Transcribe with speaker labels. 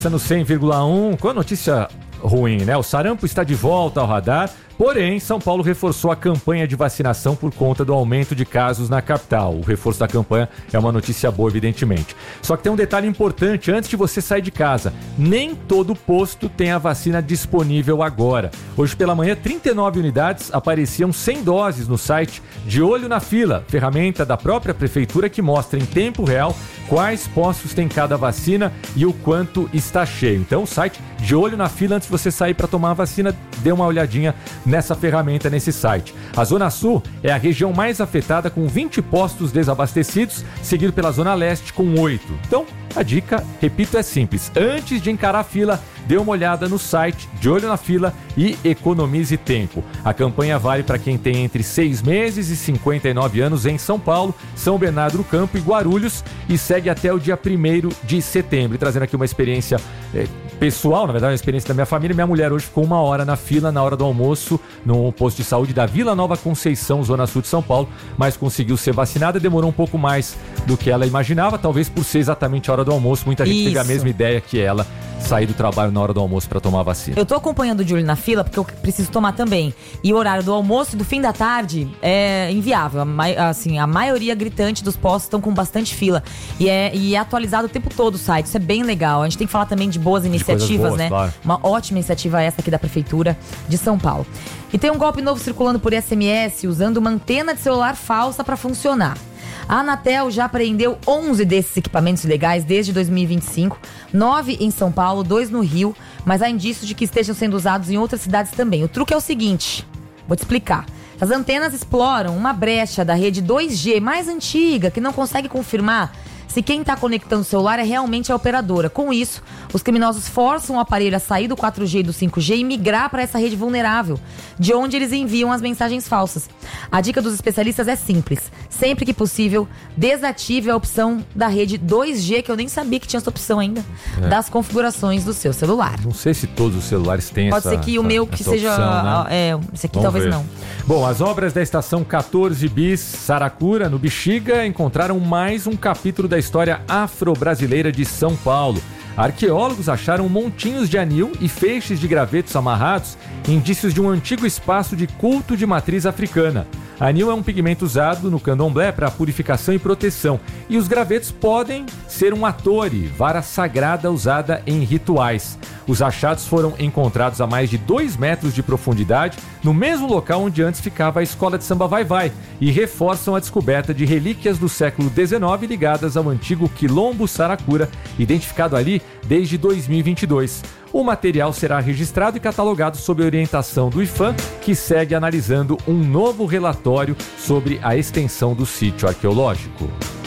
Speaker 1: No 100,1, com a notícia ruim, né? O sarampo está de volta ao radar, porém, São Paulo reforçou a campanha de vacinação por conta do aumento de casos na capital. O reforço da campanha é uma notícia boa, evidentemente. Só que tem um detalhe importante antes de você sair de casa. Nem todo posto tem a vacina disponível agora. Hoje pela manhã, 39 unidades apareciam sem doses no site De Olho na Fila, ferramenta da própria prefeitura que mostra em tempo real quais postos tem cada vacina e o quanto está cheio. Então o site De Olho na Fila, antes de você sair para tomar a vacina, dê uma olhadinha nessa ferramenta, nesse site. A Zona Sul é a região mais afetada, com 20 postos desabastecidos, seguido pela Zona Leste com 8. Então, a dica, repito, é simples. Antes de encarar a fila, dê uma olhada no site De Olho na Fila e economize tempo. A campanha vale para quem tem entre 6 meses e 59 anos em São Paulo, São Bernardo do Campo e Guarulhos e segue até o dia 1º de setembro. E trazendo aqui uma experiência pessoal, na verdade, uma experiência da minha família. Minha mulher hoje ficou 1 hora na fila, na hora do almoço, no posto de saúde da Vila Nova Conceição, Zona Sul de São Paulo, mas conseguiu ser vacinada. Demorou um pouco mais do que ela imaginava, talvez por ser exatamente a hora do almoço. Muita gente teve a mesma ideia que ela, sair do trabalho na hora do almoço para tomar a vacina.
Speaker 2: Eu tô acompanhando De Olho na Fila porque eu preciso tomar também. E o horário do almoço e do fim da tarde é inviável. Assim, a maioria gritante dos postos estão com bastante fila. E é atualizado o tempo todo o site. Isso é bem legal. A gente tem que falar também de boas iniciativas, boas, né? Claro. Uma ótima iniciativa essa aqui da Prefeitura de São Paulo. E tem um golpe novo circulando por SMS usando uma antena de celular falsa para funcionar. A Anatel já apreendeu 11 desses equipamentos ilegais desde 2025, 9 em São Paulo, 2 no Rio, mas há indícios de que estejam sendo usados em outras cidades também. O truque é o seguinte, vou te explicar. As antenas exploram uma brecha da rede 2G mais antiga, que não consegue confirmar se quem está conectando o celular é realmente a operadora. Com isso, os criminosos forçam o aparelho a sair do 4G e do 5G e migrar para essa rede vulnerável, de onde eles enviam as mensagens falsas. A dica dos especialistas é simples. Sempre que possível, desative a opção da rede 2G, que eu nem sabia que tinha essa opção ainda, das configurações do seu celular.
Speaker 1: Não sei se todos os celulares têm essa opção.
Speaker 2: Pode ser que o meu que seja opção, né? Esse aqui talvez não.
Speaker 1: Bom, as obras da estação 14 bis Saracura, no Bexiga, encontraram mais um capítulo da história afro-brasileira de São Paulo. Arqueólogos acharam montinhos de anil e feixes de gravetos amarrados, indícios de um antigo espaço de culto de matriz africana. Anil é um pigmento usado no candomblé para purificação e proteção, e os gravetos podem ser um atore, vara sagrada usada em rituais. Os achados foram encontrados a mais de 2 metros de profundidade, no mesmo local onde antes ficava a escola de samba Vai-Vai, e reforçam a descoberta de relíquias do século XIX ligadas ao antigo Quilombo Saracura, identificado ali desde 2022. O material será registrado e catalogado sob a orientação do IPHAN, que segue analisando um novo relatório sobre a extensão do sítio arqueológico.